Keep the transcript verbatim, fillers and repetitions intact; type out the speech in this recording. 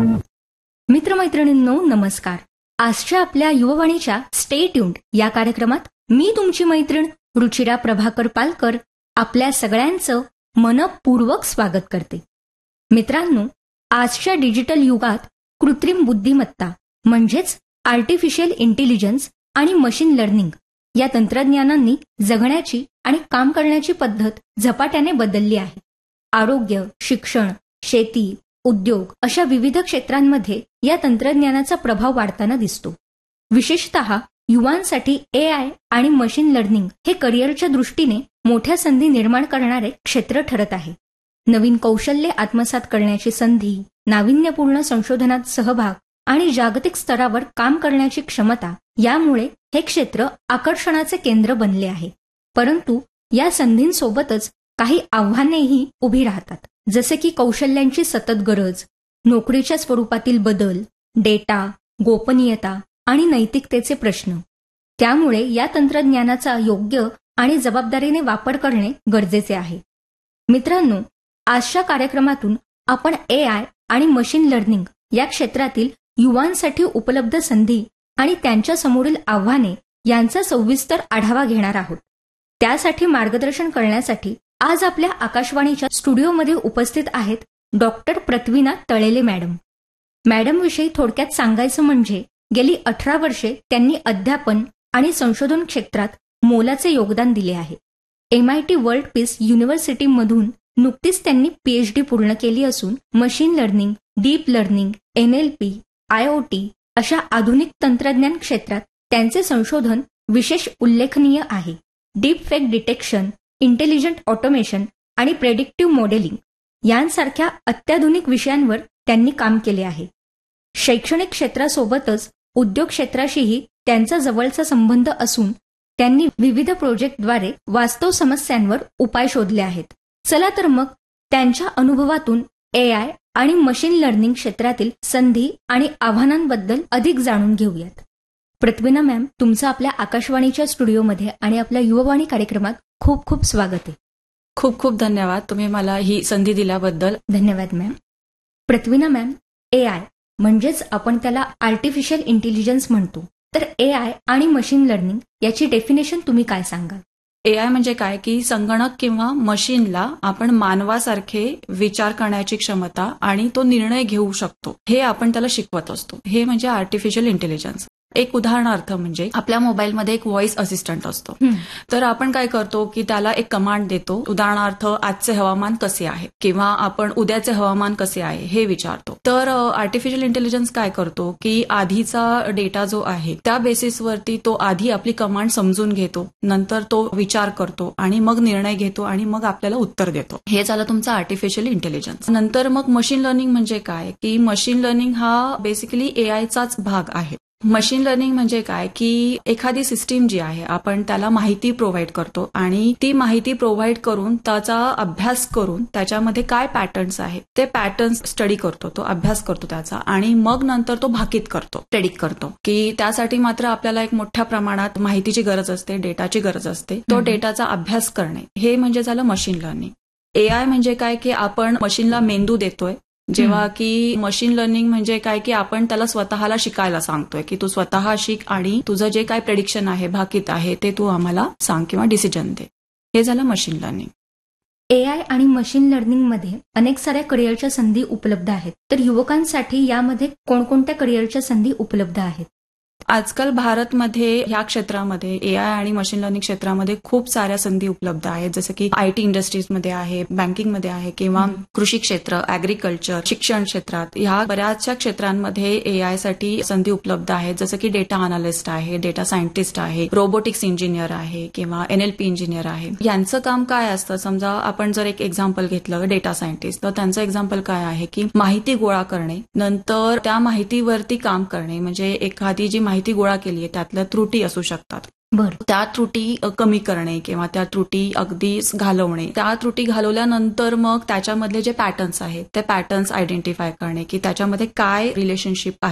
मित्रमैत्रिणींनो नमस्कार. आजच्या आपल्या युववाणीच्या स्टे ट्यून्ड या कार्यक्रमात मी तुमची मैत्रीण रुचिरा प्रभाकर पालकर आपल्या सगळ्यांचं मनपूर्वक स्वागत करते. मित्रांनो, आजच्या डिजिटल युगात कृत्रिम बुद्धिमत्ता म्हणजेच आर्टिफिशियल इंटेलिजन्स आणि मशीन लर्निंग या तंत्रज्ञानांनी जगण्याची आणि काम करण्याची पद्धत झपाट्याने बदलली आहे. आरोग्य, शिक्षण, शेती, उद्योग अशा विविध क्षेत्रांमध्ये या तंत्रज्ञानाचा प्रभाव वाढताना दिसतो. विशेषतः युवांसाठी ए आय आणि मशीन लर्निंग हे करिअरच्या दृष्टीने मोठ्या संधी निर्माण करणारे क्षेत्र ठरत आहे. नवीन कौशल्ये आत्मसात करण्याची संधी, नाविन्यपूर्ण संशोधनात सहभाग आणि जागतिक स्तरावर काम करण्याची क्षमता यामुळे हे क्षेत्र आकर्षणाचे केंद्र बनले आहे. परंतु या संधींसोबतच काही आव्हानेही उभी राहतात, जसे की कौशल्यांची सतत गरज, नोकरीच्या स्वरूपातील बदल, डेटा, गोपनीयता आणि नैतिकतेचे प्रश्न. त्यामुळे या तंत्रज्ञानाचा योग्य आणि जबाबदारीने वापर करणे गरजेचे आहे. मित्रांनो, आजच्या कार्यक्रमातून आपण ए आय आणि मशीन लर्निंग या क्षेत्रातील युवांसाठी उपलब्ध संधी आणि त्यांच्या समोरील आव्हाने यांचा सविस्तर आढावा घेणार आहोत. त्यासाठी मार्गदर्शन करण्यासाठी आज आपल्या आकाशवाणीच्या स्टुडिओमध्ये उपस्थित आहेत डॉक्टर पृथ्वीनाथ तळेले मॅडम. मॅडमविषयी थोडक्यात सांगायचं म्हणजे गेली अठरा वर्षे त्यांनी अध्यापन आणि संशोधन क्षेत्रात मोलाचे योगदान दिले आहे. एमआयटी वर्ल्ड पीस युनिव्हर्सिटीमधून नुकतीच त्यांनी पीएचडी पूर्ण केली असून machine learning, deep learning, NLP, IoT अशा आधुनिक तंत्रज्ञान क्षेत्रात त्यांचे संशोधन विशेष उल्लेखनीय आहे. Deep fake detection, intelligent automation आणि प्रेडिक्टिव्ह मॉडेलिंग यांसारख्या अत्याधुनिक विषयांवर त्यांनी काम केले आहे. शैक्षणिक क्षेत्रासोबतच उद्योग क्षेत्राशीही त्यांचा जवळचा संबंध असून त्यांनी विविध प्रोजेक्टद्वारे वास्तव समस्यांवर उपाय शोधले आहेत. चला तर मग त्यांच्या अनुभवातून ए आय आणि मशीन लर्निंग क्षेत्रातील संधी आणि आव्हानांबद्दल अधिक जाणून घेऊयात. पृथ्वीना मॅम, तुमचं आपल्या आकाशवाणीच्या स्टुडिओमध्ये आणि आपल्या युववाणी कार्यक्रमात खूप खूप स्वागत आहे. खूप खूप धन्यवाद तुम्ही मला ही संधी दिल्याबद्दल. धन्यवाद मॅम. पृथ्वीना मॅम, ए आय म्हणजेच आपण त्याला आर्टिफिशियल इंटेलिजन्स म्हणतो, तर ए आय आणि मशीन लर्निंग याची डेफिनेशन तुम्ही काय सांगाल? ए आय म्हणजे काय की संगणक किंवा मशीनला आपण मानवासारखे विचार करण्याची क्षमता आणि तो निर्णय घेऊ शकतो हे आपण त्याला शिकवत असतो. हे म्हणजे आर्टिफिशियल इंटेलिजन्स. एक उदाहरणार्थ म्हणजे आपल्या मोबाईलमध्ये एक व्हॉइस असिस्टंट असतो. तर आपण काय करतो की त्याला एक कमांड देतो. उदाहरणार्थ आजचे हवामान कसे आहे किंवा आपण उद्याचे हवामान कसे आहे हे विचारतो. तर आर्टिफिशियल इंटेलिजन्स काय करतो की आधीचा डेटा जो आहे त्या बेसिसवरती तो आधी आपली कमांड समजून घेतो, नंतर तो विचार करतो आणि मग निर्णय घेतो आणि मग आपल्याला उत्तर देतो. हे झालं तुमचं आर्टिफिशियल इंटेलिजन्स. नंतर मग मशीन लर्निंग म्हणजे काय की मशीन लर्निंग हा बेसिकली एआयचाच भाग आहे. मशीन लर्निंग म्हणजे काय की एखादी सिस्टीम जी आहे आपण त्याला माहिती प्रोव्हाइड करतो आणि ती माहिती प्रोव्हाइड करून त्याचा अभ्यास करून त्याच्यामध्ये काय पॅटर्न्स आहेत ते पॅटर्न्स स्टडी करतो, तो अभ्यास करतो त्याचा आणि मग नंतर तो भाकीत करतो, प्रेडिक्ट करतो. की त्यासाठी मात्र आपल्याला एक मोठ्या प्रमाणात माहितीची गरज असते, डेटाची गरज असते. तो डेटाचा अभ्यास करणे हे म्हणजे झालं मशीन लर्निंग. एआय म्हणजे काय की आपण मशीनला मेंदू देतोय, जेव्हा की मशीन लर्निंग म्हणजे काय की आपण त्याला स्वतःला शिकायला सांगतोय की तू स्वतः शिक आणि तुझं जे काय प्रेडिक्शन आहे, भाकीत आहे ते तू आम्हाला सांग किंवा डिसिजन दे. हे झालं मशीन लर्निंग. ए आय आणि मशीन लर्निंगमध्ये अनेक साऱ्या करिअरच्या संधी उपलब्ध आहेत. तर युवकांसाठी यामध्ये कोणकोणत्या करिअरच्या संधी उपलब्ध आहेत? आजकाल भारतमध्ये ह्या क्षेत्रामध्ये ए आय आणि मशीन लर्निंग क्षेत्रामध्ये खूप साऱ्या संधी उपलब्ध आहेत. जसं की आयटी इंडस्ट्रीजमध्ये आहे, बँकिंगमध्ये आहे किंवा कृषी क्षेत्र, ऍग्रिकल्चर, शिक्षण क्षेत्रात ह्या बऱ्याचशा क्षेत्रांमध्ये ए आय साठी संधी उपलब्ध आहेत. जसं की डेटा अनालिस्ट आहे, डेटा सायंटिस्ट आहे, रोबोटिक्स इंजिनियर आहे किंवा एनएलपी इंजिनियर आहे. यांचं काम काय असतं? समजा आपण जर एक एक्झाम्पल घेतलं डेटा सायंटिस्ट, तर त्यांचं एक्झाम्पल काय आहे की माहिती गोळा करणे, नंतर त्या माहितीवरती काम करणे. म्हणजे एखादी जी माहिती गोळा केली आहे त्यातल्या त्रुटी असू शकतात, बरं, त्या त्रुटी कमी करणे किंवा त्या त्रुटी अगदी घालवणे. त्या त्रुटी घालवल्यानंतर मग त्याच्यामधले जे पॅटर्न्स आहेत ते पॅटर्न्स आयडेंटिफाय करणे की त्याच्यामध्ये काय रिलेशनशिप आहे